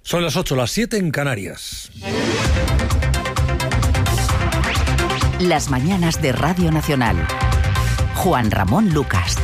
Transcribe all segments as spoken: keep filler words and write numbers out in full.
Son las ocho, las siete en Canarias. Las mañanas de Radio Nacional. Juan Ramón Lucas.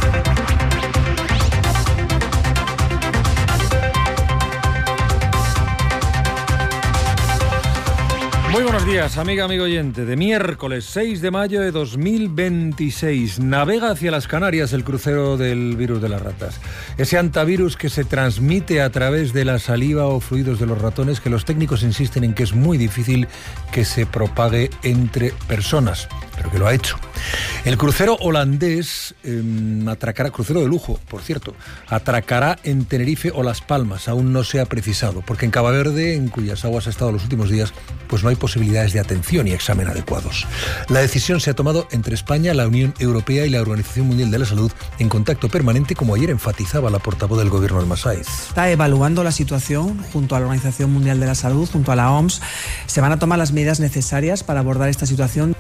Muy buenos días, amiga, amigo oyente. De miércoles seis de mayo de dos mil veintiséis, navega hacia las Canarias el crucero del virus de las ratas. Ese antivirus que se transmite a través de la saliva o fluidos de los ratones, que los técnicos insisten en que es muy difícil que se propague entre personas, pero que lo ha hecho. El crucero holandés eh, atracará, crucero de lujo, por cierto, atracará en Tenerife o Las Palmas. Aún no se ha precisado, porque en Cabo Verde, en cuyas aguas ha estado los últimos días, pues no hay posibilidades de atención y examen adecuados. La decisión se ha tomado entre España, la Unión Europea y la Organización Mundial de la Salud en contacto permanente, como ayer enfatizaba la portavoz del gobierno de Massáiz. Está evaluando la situación junto a la Organización Mundial de la Salud, junto a la O M S. Se van a tomar las medidas necesarias para abordar esta situación.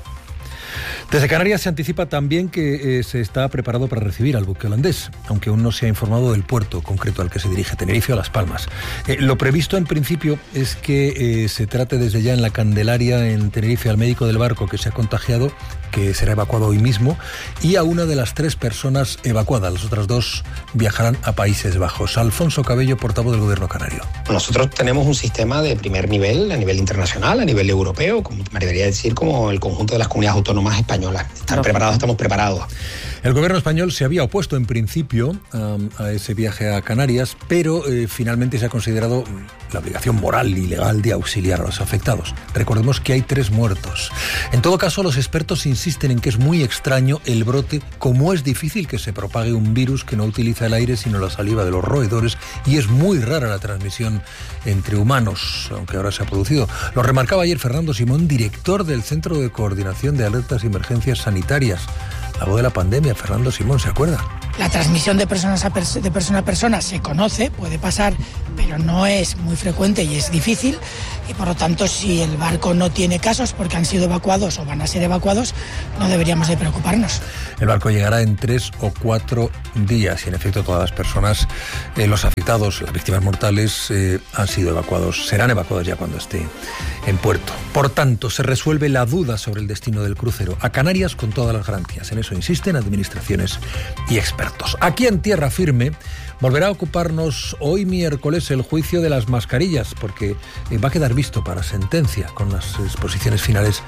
Desde Canarias se anticipa también que eh, se está preparado para recibir al buque holandés, aunque aún no se ha informado del puerto concreto al que se dirige, Tenerife o Las Palmas. Eh, lo previsto en principio es que eh, se trate desde ya en la Candelaria, en Tenerife, al médico del barco que se ha contagiado, que será evacuado hoy mismo, y a una de las tres personas evacuadas. Las otras dos viajarán a Países Bajos. Alfonso Cabello, portavoz del gobierno canario. Nosotros tenemos un sistema de primer nivel, a nivel internacional, a nivel europeo, como me debería decir, como el conjunto de las comunidades autónomas españolas. Estar no. preparados, estamos preparados. El gobierno español se había opuesto en principio um, a ese viaje a Canarias, pero eh, finalmente se ha considerado la obligación moral y legal de auxiliar a los afectados. Recordemos que hay tres muertos. En todo caso, los expertos insisten en que es muy extraño el brote, como es difícil que se propague un virus que no utiliza el aire sino la saliva de los roedores, y es muy rara la transmisión entre humanos, aunque ahora se ha producido. Lo remarcaba ayer Fernando Simón, director del Centro de Coordinación de Alertas y Emergencias Sanitarias. La voz de la pandemia, Fernando Simón, ¿se acuerda? La transmisión de, personas a pers- de persona a persona se conoce, puede pasar, pero no es muy frecuente y es difícil. Y por lo tanto, si el barco no tiene casos porque han sido evacuados o van a ser evacuados, no deberíamos de preocuparnos. El barco llegará en tres o cuatro días y, en efecto, todas las personas, eh, los afectados, las víctimas mortales, eh, han sido evacuados, serán evacuados ya cuando esté en puerto. Por tanto, se resuelve la duda sobre el destino del crucero a Canarias con todas las garantías. En eso insisten administraciones y expertos. Aquí en tierra firme volverá a ocuparnos hoy miércoles el juicio de las mascarillas, porque va a quedar visto para sentencia con las exposiciones finales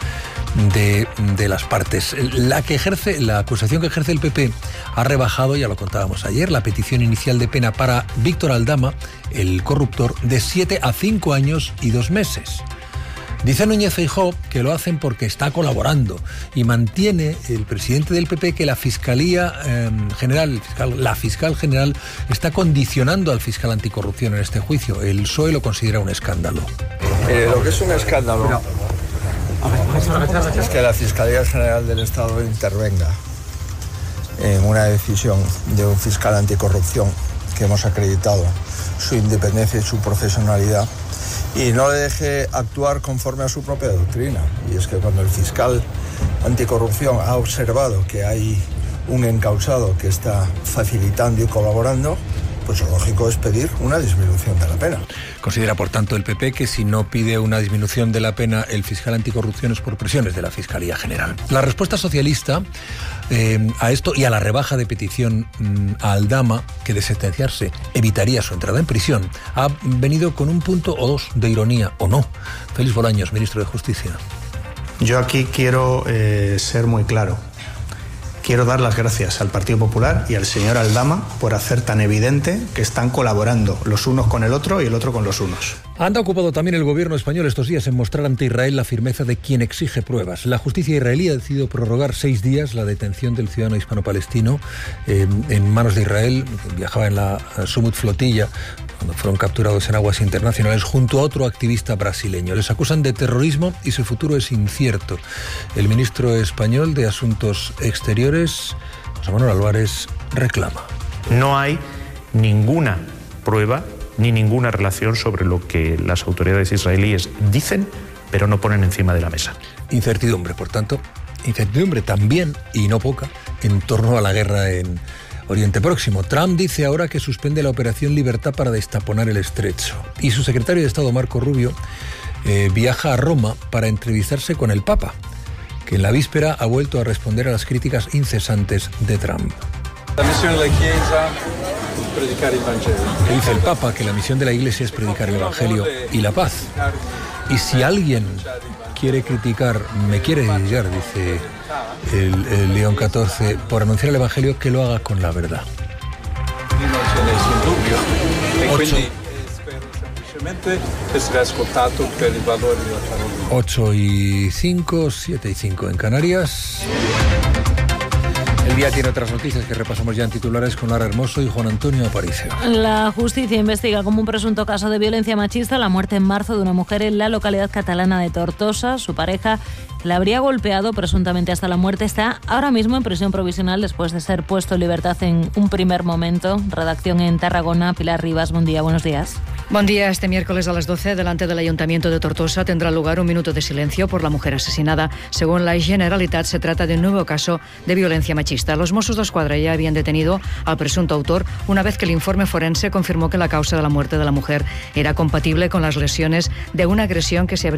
de, de las partes. La que ejerce, la acusación que ejerce el P P ha rebajado, ya lo contábamos ayer, la petición inicial de pena para Víctor Aldama, el corruptor, de siete a cinco años y dos meses. Dice Núñez Feijóo que lo hacen porque está colaborando, y mantiene el presidente del P P que la Fiscalía eh, General, el fiscal, la fiscal general, está condicionando al fiscal anticorrupción en este juicio. El P S O E lo considera un escándalo. Eh, lo que es un escándalo no. es que la Fiscalía General del Estado intervenga en una decisión de un fiscal anticorrupción que hemos acreditado su independencia y su profesionalidad, y no le deje actuar conforme a su propia doctrina. Y es que cuando el fiscal anticorrupción ha observado que hay un encausado que está facilitando y colaborando, pues lo lógico es pedir una disminución de la pena. Considera, por tanto, el P P que si no pide una disminución de la pena el fiscal anticorrupción es por presiones de la Fiscalía General. La respuesta socialista eh, a esto y a la rebaja de petición mm, a Aldama, que de sentenciarse evitaría su entrada en prisión, ha venido con un punto o dos de ironía, o no. Félix Bolaños, ministro de Justicia. Yo aquí quiero eh, ser muy claro. Quiero dar las gracias al Partido Popular y al señor Aldama por hacer tan evidente que están colaborando los unos con el otro y el otro con los unos. Anda ocupado también el gobierno español estos días en mostrar ante Israel la firmeza de quien exige pruebas. La justicia israelí ha decidido prorrogar seis días la detención del ciudadano hispano-palestino eh, en manos de Israel. Viajaba en la Sumut Flotilla cuando fueron capturados en aguas internacionales junto a otro activista brasileño. Les acusan de terrorismo y su futuro es incierto. El ministro español de Asuntos Exteriores, José Manuel Álvarez, reclama. No hay ninguna prueba ni ninguna relación sobre lo que las autoridades israelíes dicen, pero no ponen encima de la mesa. Incertidumbre, por tanto, incertidumbre también, y no poca, en torno a la guerra en Oriente Próximo. Trump dice ahora que suspende la Operación Libertad para destaponar el estrecho. Y su secretario de Estado, Marco Rubio, eh, viaja a Roma para entrevistarse con el Papa, que en la víspera ha vuelto a responder a las críticas incesantes de Trump. La misión de la Iglesia es predicar el Evangelio. Que dice el Papa que la misión de la Iglesia es predicar el Evangelio y la paz. Y si alguien quiere criticar, me quiere criticar, dice el, el León catorce, por anunciar el Evangelio, que lo haga con la verdad. Ocho. Ocho y cinco, siete y cinco en Canarias. El día tiene otras noticias que repasamos ya en titulares con Lara Hermoso y Juan Antonio Aparicio. La justicia investiga como un presunto caso de violencia machista la muerte en marzo de una mujer en la localidad catalana de Tortosa. Su pareja la habría golpeado presuntamente hasta la muerte. Está ahora mismo en prisión provisional después de ser puesto en libertad en un primer momento. Redacción en Tarragona. Pilar Rivas, buen día, buenos días. Buen día. Este miércoles a las doce, delante del Ayuntamiento de Tortosa, tendrá lugar un minuto de silencio por la mujer asesinada. Según la Generalitat, se trata de un nuevo caso de violencia machista. Los Mossos d'Esquadra ya habían detenido al presunto autor una vez que el informe forense confirmó que la causa de la muerte de la mujer era compatible con las lesiones de una agresión que se habría